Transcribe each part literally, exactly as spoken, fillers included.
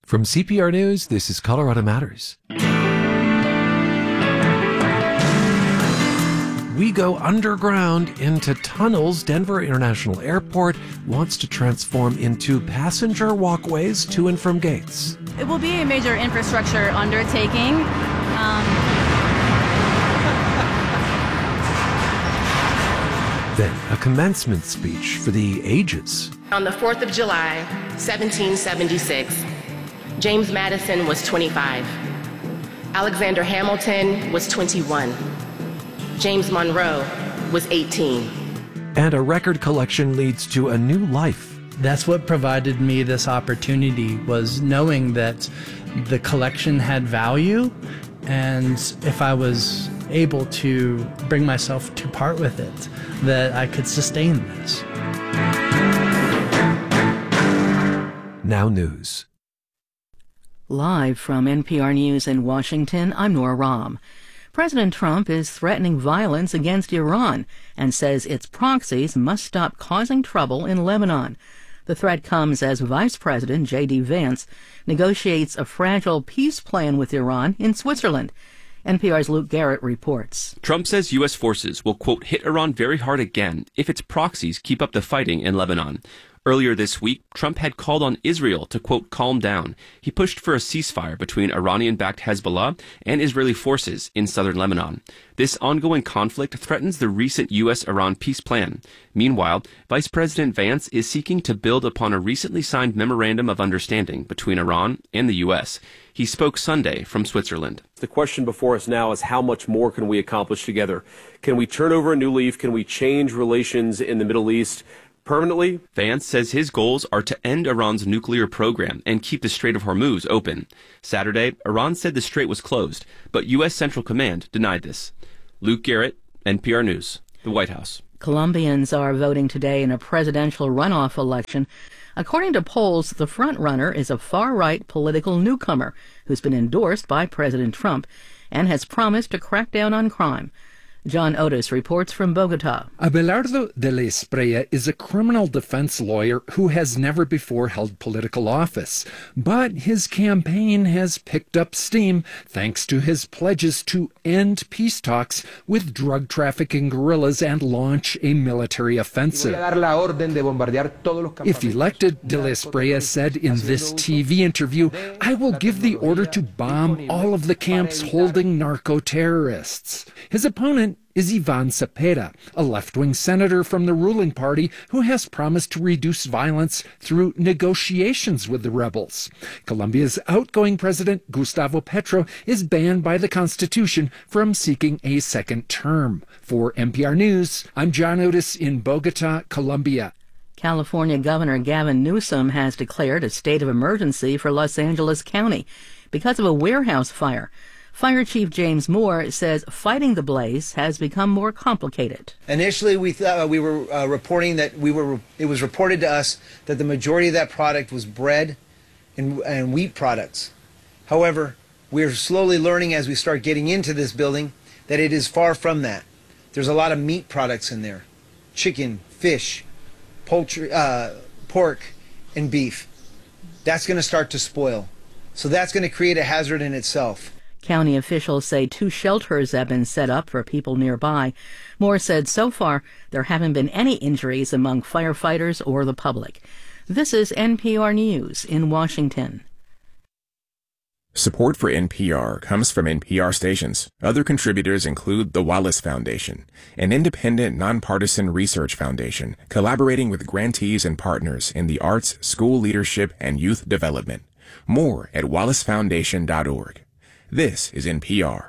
From C P R News, this is Colorado Matters. We go underground into tunnels. Denver International Airport wants to transform into passenger walkways to and from gates. It will be a major infrastructure undertaking. Um... Then a commencement speech for the ages. On the fourth of July, seventeen seventy-six, James Madison was twenty-five. Alexander Hamilton was twenty-one. James Monroe was eighteen. And a record collection leads to a new life. That's what provided me this opportunity, was knowing that the collection had value, and if I was able to bring myself to part with it, that I could sustain this. Now news. Live from N P R News in Washington, I'm Nora Rahm. President Trump is threatening violence against Iran and says its proxies must stop causing trouble in Lebanon. The threat comes as Vice President J D Vance negotiates a fragile peace plan with Iran in Switzerland. N P R's Luke Garrett reports. Trump says U S forces will, quote, hit Iran very hard again if its proxies keep up the fighting in Lebanon. Earlier this week, Trump had called on Israel to, quote, calm down. He pushed for a ceasefire between Iranian-backed Hezbollah and Israeli forces in southern Lebanon. This ongoing conflict threatens the recent U S Iran peace plan. Meanwhile, Vice President Vance is seeking to build upon a recently signed memorandum of understanding between Iran and the U S. He spoke Sunday from Switzerland. The question before us now is how much more can we accomplish together? Can we turn over a new leaf? Can we change relations in the Middle East permanently? Vance says his goals are to end Iran's nuclear program and keep the Strait of Hormuz open. Saturday, Iran said the strait was closed, but U S Central Command denied this. Luke Garrett, N P R News, the White House. Colombians are voting today in a presidential runoff election. According to polls, the front-runner is a far-right political newcomer who's been endorsed by President Trump and has promised to crack down on crime. John Otis reports from Bogota. Abelardo de la Espriella is a criminal defense lawyer who has never before held political office. But his campaign has picked up steam thanks to his pledges to end peace talks with drug trafficking guerrillas and launch a military offensive. If elected, de la Espriella said in this T V interview, I will give the order to bomb all of the camps holding narco-terrorists. His opponent is Ivan Cepeda, a left-wing senator from the ruling party who has promised to reduce violence through negotiations with the rebels. Colombia's outgoing president, Gustavo Petro, is banned by the Constitution from seeking a second term. For N P R News, I'm John Otis in Bogota, Colombia. California Governor Gavin Newsom has declared a state of emergency for Los Angeles County because of a warehouse fire. Fire Chief James Moore says fighting the blaze has become more complicated. Initially, we thought uh, we were uh, reporting that we were. It was reported to us that the majority of that product was bread and, and wheat products. However, we're slowly learning as we start getting into this building that it is far from that. There's a lot of meat products in there: chicken, fish, poultry, uh, pork, and beef. That's going to start to spoil. So that's going to create a hazard in itself. County officials say two shelters have been set up for people nearby. Moore said so far there haven't been any injuries among firefighters or the public. This is N P R News in Washington. Support for N P R comes from N P R stations. Other contributors include the Wallace Foundation, an independent, nonpartisan research foundation collaborating with grantees and partners in the arts, school leadership, and youth development. More at wallace foundation dot org. This is N P R.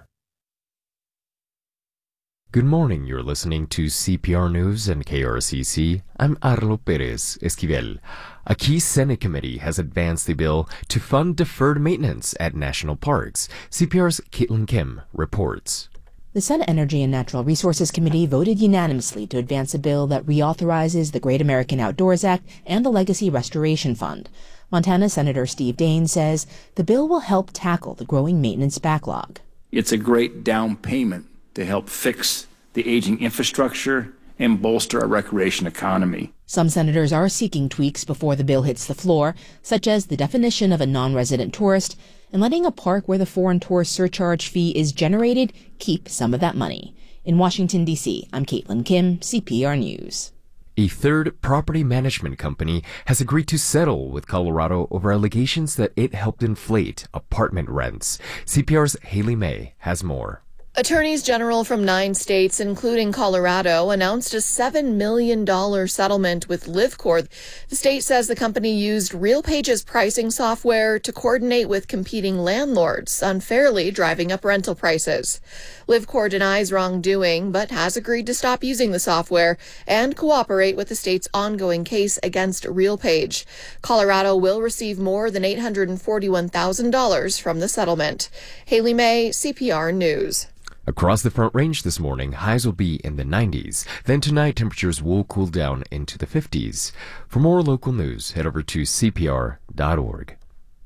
Good morning. You're listening to C P R News and K R C C. I'm Arlo Perez Esquivel. A key Senate committee has advanced the bill to fund deferred maintenance at national parks. C P R's Caitlin Kim reports. The Senate Energy and Natural Resources Committee voted unanimously to advance a bill that reauthorizes the Great American Outdoors Act and the Legacy Restoration Fund. Montana Senator Steve Daines says the bill will help tackle the growing maintenance backlog. It's a great down payment to help fix the aging infrastructure and bolster our recreation economy. Some senators are seeking tweaks before the bill hits the floor, such as the definition of a non-resident tourist and letting a park where the foreign tourist surcharge fee is generated keep some of that money. In Washington, D C, I'm Caitlin Kim, C P R News. A third property management company has agreed to settle with Colorado over allegations that it helped inflate apartment rents. C P R's Haley May has more. Attorneys general from nine states, including Colorado, announced a seven million dollars settlement with LivCore. The state says the company used RealPage's pricing software to coordinate with competing landlords, unfairly driving up rental prices. LivCore denies wrongdoing, but has agreed to stop using the software and cooperate with the state's ongoing case against RealPage. Colorado will receive more than eight hundred forty-one thousand dollars from the settlement. Haley May, C P R News. Across the Front Range this morning, highs will be in the nineties. Then tonight, temperatures will cool down into the fifties. For more local news, head over to C P R dot org.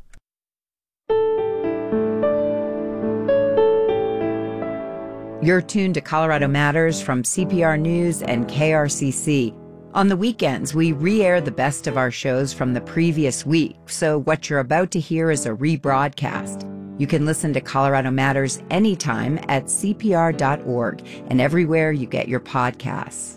You're tuned to Colorado Matters from C P R News and K R C C. On the weekends, we re-air the best of our shows from the previous week, so what you're about to hear is a rebroadcast. You can listen to Colorado Matters anytime at C P R dot org and everywhere you get your podcasts.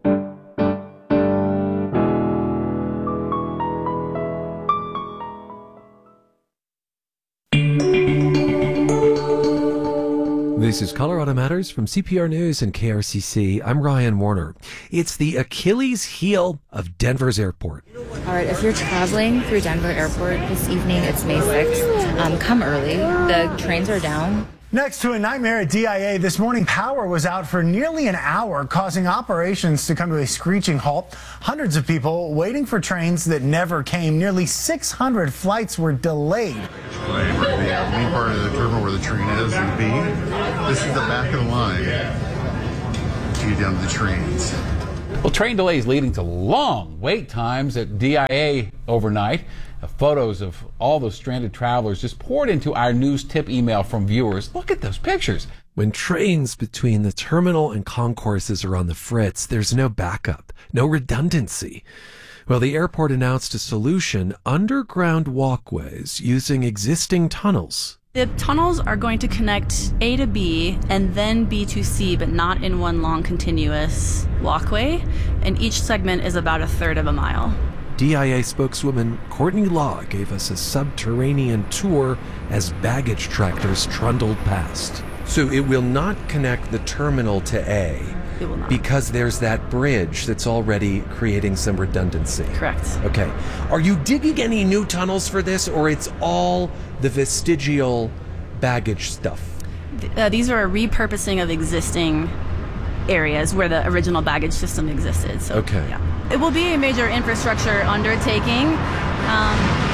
This is Colorado Matters from C P R News and K R C C. I'm Ryan Warner. It's the Achilles heel of Denver's airport. All right, if you're traveling through Denver Airport this evening, it's May sixth. Um, come early. The trains are down. Next to a nightmare at D I A, this morning power was out for nearly an hour, causing operations to come to a screeching halt. Hundreds of people waiting for trains that never came. Nearly six hundred flights were delayed. Right where the uh, main part of the terminal where the train is and B. This is the back of the line to get down to the trains. Well, train delays leading to long wait times at D I A overnight. Uh, photos of all those stranded travelers just poured into our news tip email from viewers. Look at those pictures. When trains between the terminal and concourses are on the fritz, there's no backup, no redundancy. Well, the airport announced a solution: underground walkways using existing tunnels. The tunnels are going to connect A to B and then B to C, but not in one long continuous walkway. And each segment is about a third of a mile. D I A spokeswoman Courtney Law gave us a subterranean tour as baggage tractors trundled past. So it will not connect the terminal to A. It will not. Because there's that bridge that's already creating some redundancy. Correct. Okay. Are you digging any new tunnels for this, or it's all the vestigial baggage stuff? Uh, these are a repurposing of existing areas where the original baggage system existed. So, okay. Yeah. It will be a major infrastructure undertaking. Um,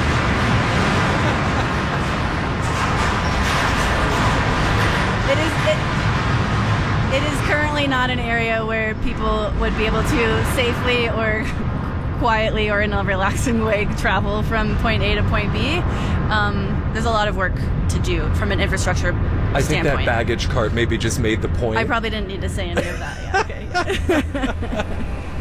it is it, it is currently not an area where people would be able to safely or quietly or in a relaxing way travel from point A to point B. Um, there's a lot of work to do from an infrastructure I think standpoint. that baggage cart maybe just made the point. I probably didn't need to say any of that. Yeah, okay.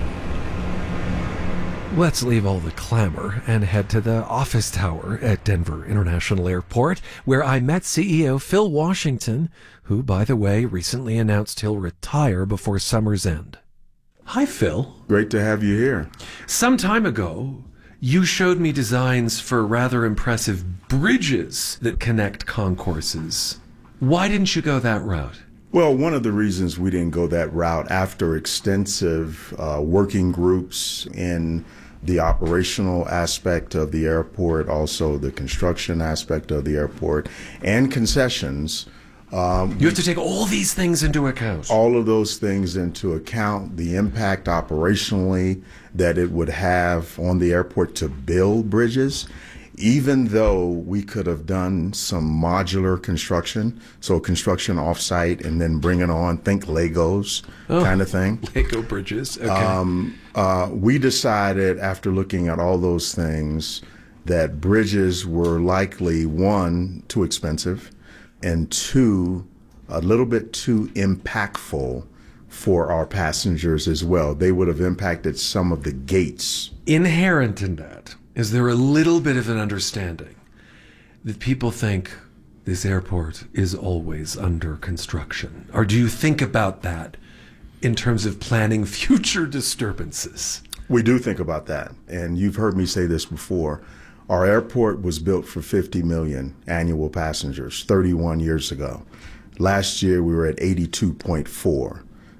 Let's leave all the clamor and head to the office tower at Denver International Airport, where I met C E O Phil Washington, who, by the way, recently announced he'll retire before summer's end. Hi, Phil. Great to have you here. Some time ago, you showed me designs for rather impressive bridges that connect concourses. Why didn't you go that route? Well, one of the reasons we didn't go that route, after extensive uh, working groups in the operational aspect of the airport, also the construction aspect of the airport, and concessions. Um, you have to take all these things into account. All of those things into account, the impact operationally that it would have on the airport to build bridges. Even though we could have done some modular construction, so construction offsite and then bring it on, think Legos oh, kind of thing. Lego bridges, okay. Um, uh, we decided after looking at all those things that bridges were likely, one, too expensive, and two, a little bit too impactful for our passengers as well. They would have impacted some of the gates. Inherent in that, is there a little bit of an understanding that people think this airport is always under construction? Or do you think about that in terms of planning future disturbances? We do think about that. And you've heard me say this before. Our airport was built for fifty million annual passengers thirty-one years ago. Last year, we were at eighty-two point four.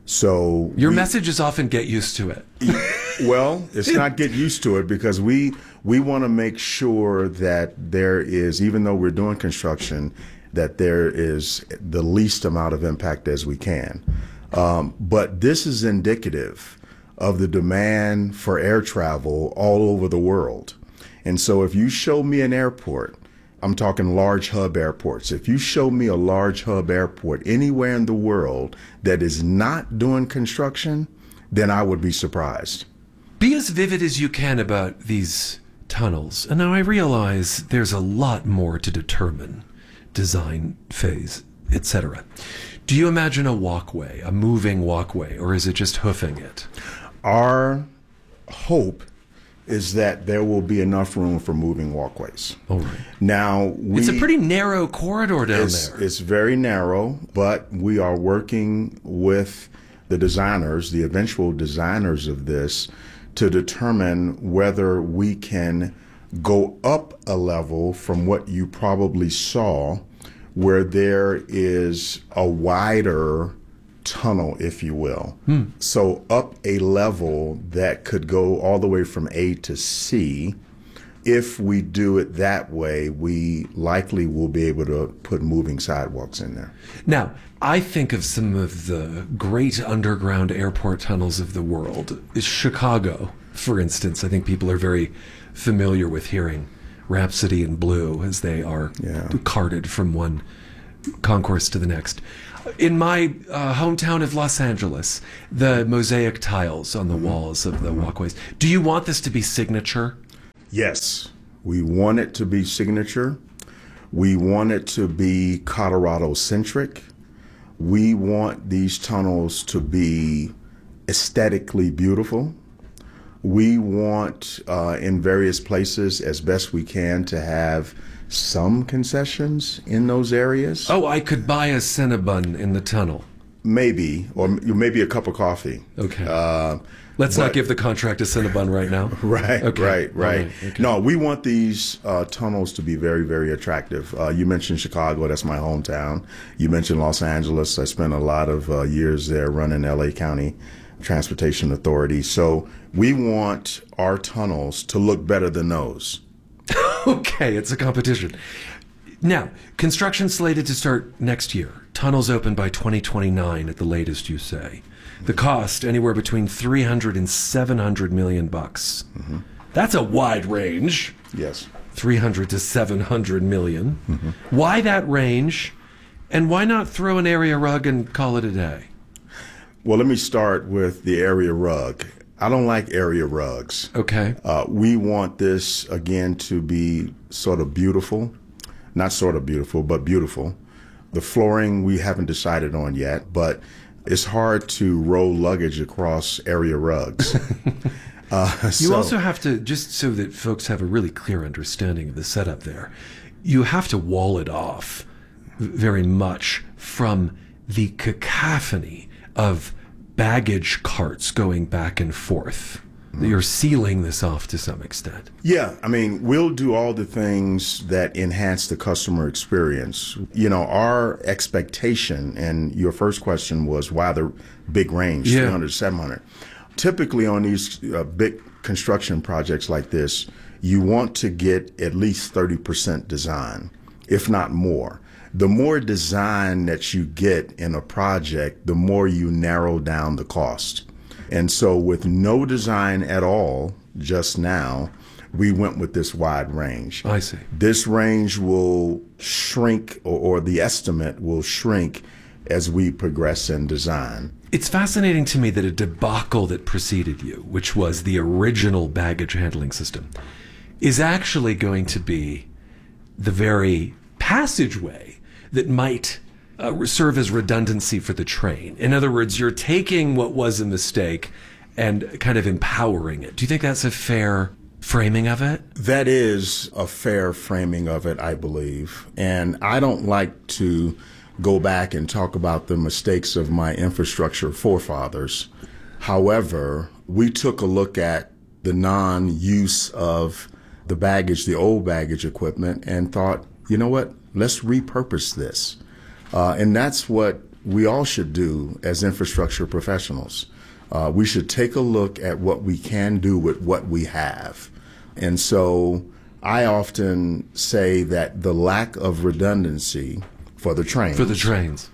So your we, messages often get used to it. Well, it's not get used to it because we we want to make sure that there is, even though we're doing construction, that there is the least amount of impact as we can. Um, but this is indicative of the demand for air travel all over the world. And so if you show me an airport, I'm talking large hub airports. If you show me a large hub airport anywhere in the world that is not doing construction, then I would be surprised. Be as vivid as you can about these tunnels. And now I realize there's a lot more to determine, design phase, et cetera. Do you imagine a walkway, a moving walkway, or is it just hoofing it? Our hope is that there will be enough room for moving walkways. All right. Now, we, it's a pretty narrow corridor down it's, there. It's very narrow, but we are working with the designers, the eventual designers of this, to determine whether we can go up a level from what you probably saw, where there is a wider tunnel, if you will. Hmm. So up a level that could go all the way from A to C. If we do it that way, we likely will be able to put moving sidewalks in there. Now, I think of some of the great underground airport tunnels of the world. Chicago, for instance, I think people are very familiar with hearing Rhapsody in Blue as they are yeah. carted from one concourse to the next. In my uh, hometown of Los Angeles, the mosaic tiles on the walls of the walkways. Do you want this to be signature? Yes. We want it to be signature. We want it to be Colorado-centric. We want these tunnels to be aesthetically beautiful. We want, uh, in various places, as best we can, to have some concessions in those areas. Oh, I could buy a Cinnabon in the tunnel. Maybe, or maybe a cup of coffee. Okay. Uh, Let's but, not give the contract to Cinnabon right now. right, okay. right, right, right. Okay. No, we want these uh, tunnels to be very, very attractive. Uh, you mentioned Chicago, that's my hometown. You mentioned Los Angeles. I spent a lot of uh, years there running L A County Transportation Authority. So we want our tunnels to look better than those. Okay, it's a competition. Now, construction slated to start next year. Tunnels open by twenty twenty-nine at the latest, you say. The cost, anywhere between three hundred and seven hundred million bucks. Mm-hmm. That's a wide range. Yes. three hundred to seven hundred million. Mm-hmm. Why that range? And why not throw an area rug and call it a day? Well, let me start with the area rug. I don't like area rugs. Okay. Uh, we want this, again, to be sort of beautiful. Not sort of beautiful, but beautiful. The flooring we haven't decided on yet, but it's hard to roll luggage across area rugs. uh, you so, also have to, just so that folks have a really clear understanding of the setup there, you have to wall it off very much from the cacophony of baggage carts going back and forth. Mm-hmm. You're sealing this off to some extent. Yeah, I mean, we'll do all the things that enhance the customer experience. You know, our expectation, and your first question was why the big range, yeah. three hundred, seven hundred. Typically on these uh, big construction projects like this, you want to get at least thirty percent design, if not more. The more design that you get in a project, the more you narrow down the cost. And so with no design at all just now, we went with this wide range. I see. This range will shrink, or, or the estimate will shrink as we progress in design. It's fascinating to me that a debacle that preceded you, which was the original baggage handling system, is actually going to be the very passageway that might uh, serve as redundancy for the train. In other words, you're taking what was a mistake and kind of empowering it. Do you think that's a fair framing of it? That is a fair framing of it, I believe. And I don't like to go back and talk about the mistakes of my infrastructure forefathers. However, we took a look at the non-use of the baggage, the old baggage equipment, and thought, you know what, let's repurpose this. Uh, and that's what we all should do as infrastructure professionals. Uh, we should take a look at what we can do with what we have. And so I often say that the lack of redundancy for the trains, for the trains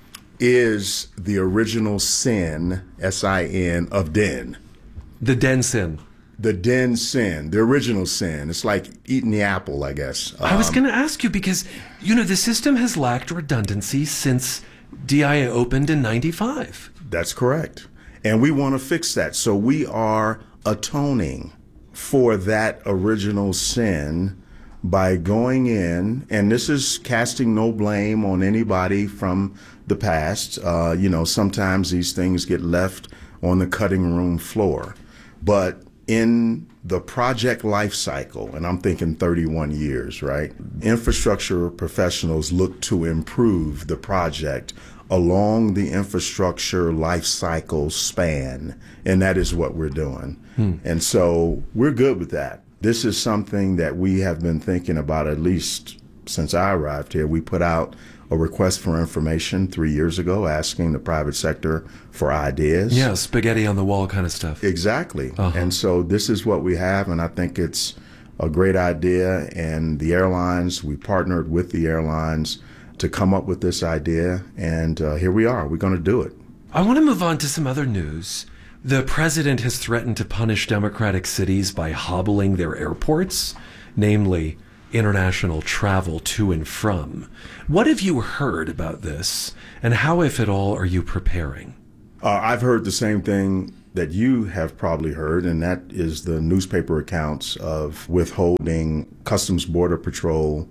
is the original sin, S I N, of D E N. The D E N sin. The D E N sin, the original sin. It's like eating the apple, I guess. Um, I was going to ask you because, you know, the system has lacked redundancy since D I A opened in ninety-five. That's correct. And we want to fix that. So we are atoning for that original sin by going in, and this is casting no blame on anybody from the past. Uh, you know, sometimes these things get left on the cutting room floor. But in the project life cycle, and I'm thinking thirty-one years, right? Infrastructure professionals look to improve the project along the infrastructure life cycle span, and that is what we're doing. Hmm. And so we're good with that. This is something that we have been thinking about at least since I arrived here. We put out a request for information three years ago asking the private sector for ideas. Yeah, spaghetti on the wall kind of stuff. Exactly. Uh-huh. And so this is what we have, and I think it's a great idea. And the airlines, we partnered with the airlines to come up with this idea, and uh, here we are. We're going to do it. I want to move on to some other news. The president has threatened to punish Democratic cities by hobbling their airports, namely international travel to and from. What have you heard about this, and how, if at all, are you preparing? Uh, I've heard the same thing that you have probably heard, and that is the newspaper accounts of withholding Customs Border Patrol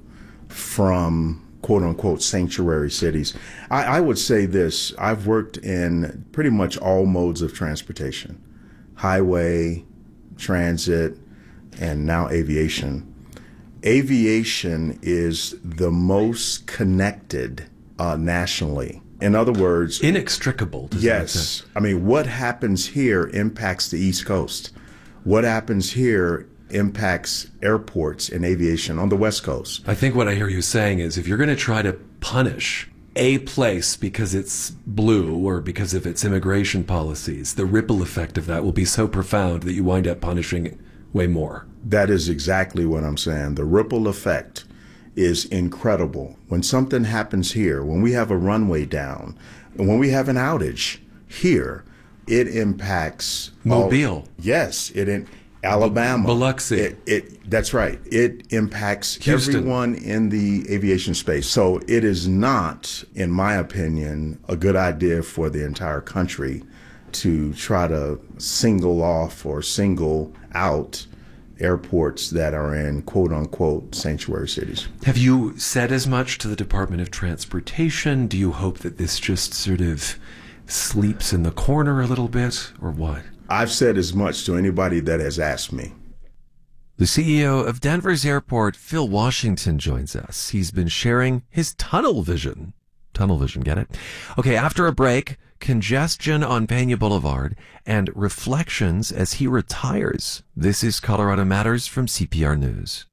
from quote-unquote sanctuary cities. I, I would say this. I've worked in pretty much all modes of transportation, highway, transit, and now aviation. Aviation is the most connected uh, nationally. In other words, inextricable. Yes. I mean, what happens here impacts the East Coast. What happens here impacts airports and aviation on the West Coast. I think what I hear you saying is if you're going to try to punish a place because it's blue or because of its immigration policies, the ripple effect of that will be so profound that you wind up punishing way more. That is exactly what I'm saying. The ripple effect is incredible. When something happens here, when we have a runway down, and when we have an outage here, it impacts Mobile. All, yes, it in Alabama, Biloxi. It, it that's right. It impacts Houston. Everyone in the aviation space. So it is not, in my opinion, a good idea for the entire country to try to single off or single out airports that are in quote-unquote sanctuary cities. Have you said as much to the Department of Transportation? Do you hope that this just sort of sleeps in the corner a little bit, or what? I've said as much to anybody that has asked me. The C E O of Denver's airport, Phil Washington, joins us. He's been sharing his tunnel vision. Tunnel vision, get it? Okay, after a break, congestion on Pena Boulevard and reflections as he retires. This is Colorado Matters from C P R News.